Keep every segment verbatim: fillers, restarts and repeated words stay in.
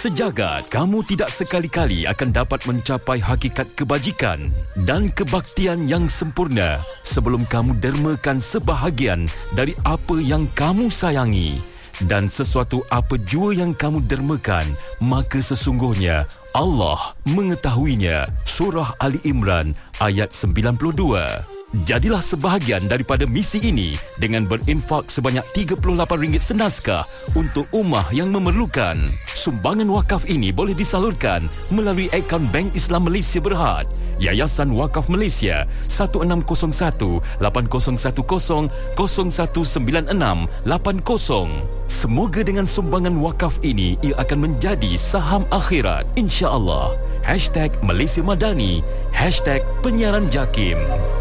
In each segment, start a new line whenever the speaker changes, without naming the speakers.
Sejagat kamu tidak sekali-kali akan dapat mencapai hakikat kebajikan dan kebaktian yang sempurna sebelum kamu dermakan sebahagian dari apa yang kamu sayangi. Dan sesuatu apa jua yang kamu dermakan, maka sesungguhnya Allah mengetahuinya. Surah Ali Imran ayat sembilan puluh dua. Jadilah sebahagian daripada misi ini dengan berinfak sebanyak tiga puluh lapan ringgit senaskah untuk ummah yang memerlukan. Sumbangan wakaf ini boleh disalurkan melalui akaun Bank Islam Malaysia Berhad, Yayasan Wakaf Malaysia satu enam kosong satu lapan kosong satu kosong kosong satu sembilan enam lapan kosong. Semoga dengan sumbangan wakaf ini ia akan menjadi saham akhirat, insya-Allah. Hashtag Malaysia Madani, Hashtag Penyiaran Jakim.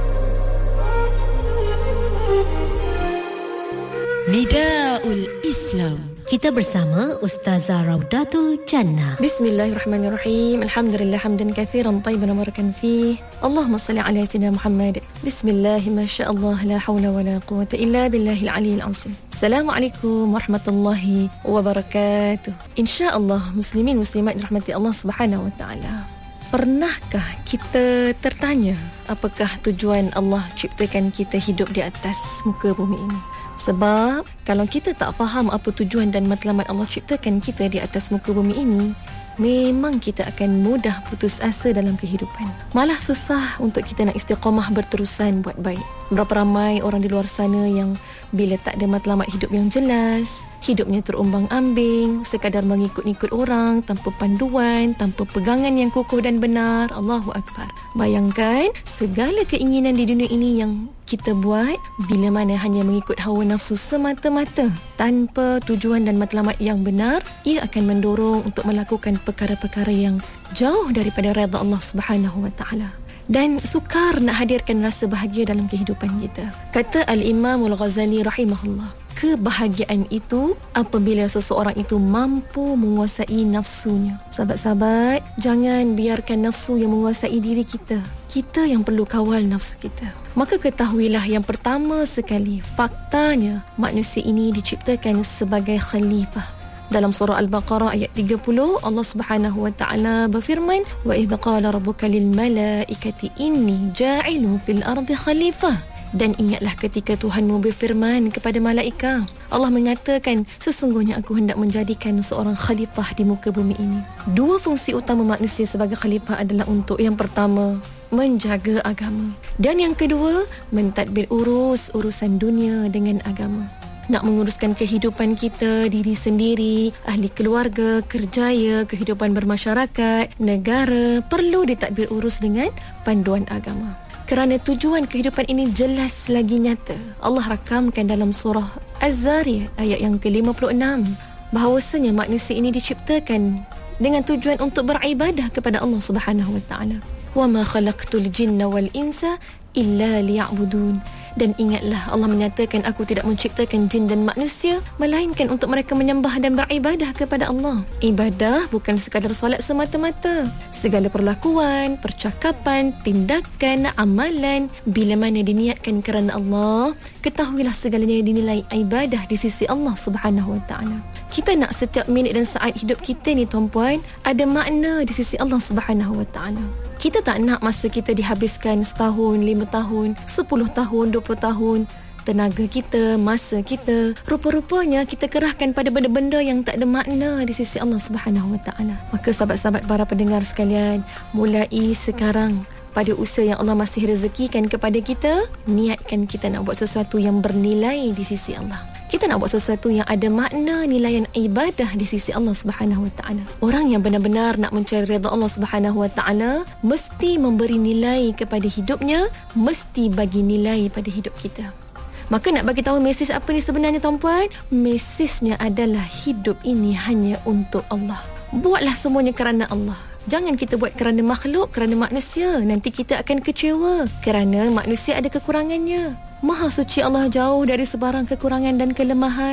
Nidaul Islam.
Kita bersama Ustazah Raudatul Jannah.
Bismillahirrahmanirrahim. Alhamdulillah hamdan kathiran tayyiban mubarakan fih. Allahumma salli ala sayyidina Muhammad. Bismillah masyaallah la haula wala quwwata illa billahil aliyyil azim. Assalamualaikum warahmatullahi wabarakatuh. Insya-Allah muslimin muslimat dirahmati Allah Subhanahu wa taala. Pernahkah kita tertanya apakah tujuan Allah ciptakan kita hidup di atas muka bumi ini? Sebab kalau kita tak faham apa tujuan dan matlamat Allah ciptakan kita di atas muka bumi ini, memang kita akan mudah putus asa dalam kehidupan. Malah susah untuk kita nak istiqamah berterusan buat baik. Berapa ramai orang di luar sana yang bila tak ada matlamat hidup yang jelas, hidupnya terumbang-ambing, sekadar mengikut-ikut orang tanpa panduan, tanpa pegangan yang kukuh dan benar. Allahu Akbar. Bayangkan segala keinginan di dunia ini yang kita buat bila mana hanya mengikut hawa nafsu semata-mata tanpa tujuan dan matlamat yang benar, ia akan mendorong untuk melakukan perkara-perkara yang jauh daripada redha Allah Subhanahu wa taala. Dan sukar nak hadirkan rasa bahagia dalam kehidupan kita. Kata Al-Imam Al-Ghazali rahimahullah, kebahagiaan itu apabila seseorang itu mampu menguasai nafsunya. Sahabat-sahabat, jangan biarkan nafsu yang menguasai diri kita. Kita yang perlu kawal nafsu kita. Maka ketahuilah yang pertama sekali, faktanya manusia ini diciptakan sebagai khalifah. Dalam surah Al-Baqarah ayat tiga puluh, Allah Subhanahu wa taala berfirman, "Wa idz qala rabbuka lil malaikati inni ja'ilun fil ardi khalifah." Dan ingatlah ketika Tuhanmu berfirman kepada malaikat, Allah menyatakan, sesungguhnya aku hendak menjadikan seorang khalifah di muka bumi ini. Dua fungsi utama manusia sebagai khalifah adalah untuk yang pertama, menjaga agama, dan yang kedua, mentadbir urus urusan dunia dengan agama. Nak menguruskan kehidupan kita, diri sendiri, ahli keluarga, kerjaya, kehidupan bermasyarakat, negara, perlu ditadbir urus dengan panduan agama. Kerana tujuan kehidupan ini jelas lagi nyata. Allah rakamkan dalam surah Az-Zariyat ayat yang ke lima puluh enam bahawasanya manusia ini diciptakan dengan tujuan untuk beribadah kepada Allah Subhanahu wa taala. Wa ma khalaqtul jinna wal insa illa liya'budun. Dan ingatlah, Allah menyatakan, aku tidak menciptakan jin dan manusia melainkan untuk mereka menyembah dan beribadah kepada Allah. Ibadah bukan sekadar solat semata-mata. Segala perlakuan, percakapan, tindakan, amalan, bila mana diniatkan kerana Allah, ketahuilah segalanya dinilai ibadah di sisi Allah Subhanahu wa taala. Kita nak setiap minit dan saat hidup kita ni, tuan-puan, ada makna di sisi Allah Subhanahu wa taala. Kita tak nak masa kita dihabiskan setahun, lima tahun, sepuluh tahun, dua puluh tahun. Tenaga kita, masa kita, rupa-rupanya kita kerahkan pada benda-benda yang tak ada makna di sisi Allah Subhanahu wa taala. Maka sahabat-sahabat para pendengar sekalian, mulai sekarang pada usia yang Allah masih rezekikan kepada kita, niatkan kita nak buat sesuatu yang bernilai di sisi Allah. Kita nak buat sesuatu yang ada makna, nilaian ibadah di sisi Allah Subhanahu wa taala. Orang yang benar-benar nak mencari redha Allah Subhanahu wa taala mesti memberi nilai kepada hidupnya, mesti bagi nilai pada hidup kita. Maka nak bagi tahu mesej apa ni sebenarnya, tuan-puan? Mesejnya adalah hidup ini hanya untuk Allah. Buatlah semuanya kerana Allah. Jangan kita buat kerana makhluk, kerana manusia. Nanti kita akan kecewa kerana manusia ada kekurangannya. Maha suci Allah jauh dari sebarang kekurangan dan kelemahan.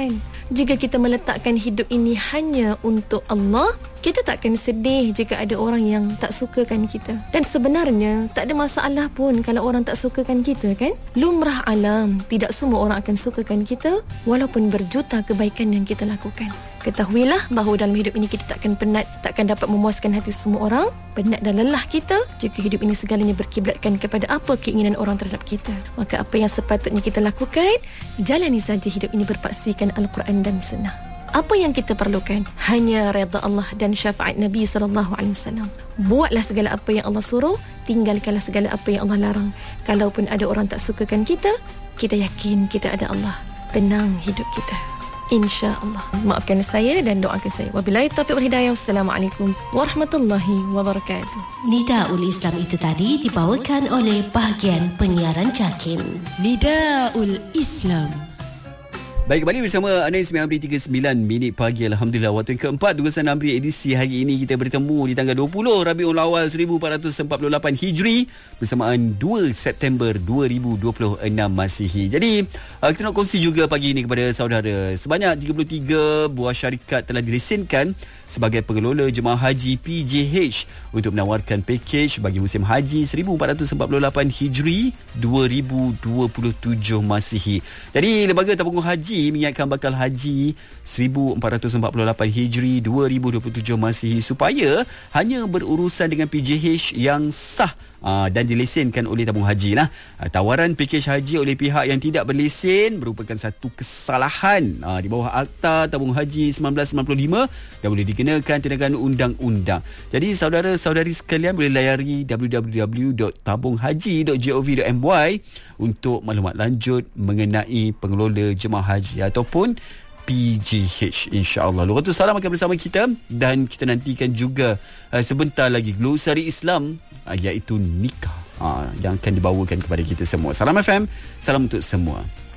Jika kita meletakkan hidup ini hanya untuk Allah, kita takkan sedih jika ada orang yang tak sukakan kita. Dan sebenarnya tak ada masalah pun kalau orang tak sukakan kita, kan? Lumrah alam, tidak semua orang akan sukakan kita walaupun berjuta kebaikan yang kita lakukan. Ketahuilah bahawa dalam hidup ini kita takkan penat, takkan dapat memuaskan hati semua orang. Penat dan lelah kita jika hidup ini segalanya berkiblatkan kepada apa keinginan orang terhadap kita. Maka apa yang sepatutnya kita lakukan, jalani saja hidup ini berpaksikan Al-Quran dan Sunnah. Apa yang kita perlukan hanya redha Allah dan syafaat Nabi sallallahu alaihi wasallam. Buatlah segala apa yang Allah suruh, tinggalkanlah segala apa yang Allah larang. Kalaupun ada orang tak sukakan kita, kita yakin kita ada Allah. Tenang hidup kita, insya-Allah. Maafkan saya dan doakan saya. Wabillahi taufiq wal hidayah. Wassalamualaikum warahmatullahi wabarakatuh.
Nidaul Islam itu tadi dibawakan oleh bahagian penyiaran Jakin. Nidaul Islam.
Baik, kembali bersama anda sembilan tiga puluh sembilan minit pagi. Alhamdulillah, waktu yang keempat Dugasan Amri edisi hari ini kita bertemu di tanggal dua puluh Rabiul Awal seribu empat ratus empat puluh lapan Hijri bersamaan dua September dua ribu dua puluh enam Masihi. Jadi uh, kita nak kongsi juga pagi ini kepada saudara, sebanyak tiga puluh tiga buah syarikat telah dilesenkan sebagai pengelola jemaah haji P J H untuk menawarkan pakej bagi musim haji seribu empat ratus empat puluh lapan Hijri dua ribu dua puluh tujuh Masihi. Jadi Lembaga Tabungan Haji mengingatkan bakal haji seribu empat ratus empat puluh lapan Hijri dua ribu dua puluh tujuh Masihi supaya hanya berurusan dengan P J H yang sah Aa, dan dilesenkan oleh tabung haji lah. Aa, tawaran pakej haji oleh pihak yang tidak berlesen merupakan satu kesalahan aa, di bawah Akta Tabung Haji seribu sembilan ratus sembilan puluh lima dan boleh dikenakan tindakan undang-undang. Jadi saudara-saudari sekalian boleh layari w w w dot tabung haji dot gov dot m y untuk maklumat lanjut mengenai pengelola jemaah haji ataupun P J H, insya-Allah. Luar tu salam akan bersama kita dan kita nantikan juga uh, sebentar lagi glosari Islam uh, iaitu nikah uh, yang akan dibawakan kepada kita semua. Salam F M, salam untuk semua.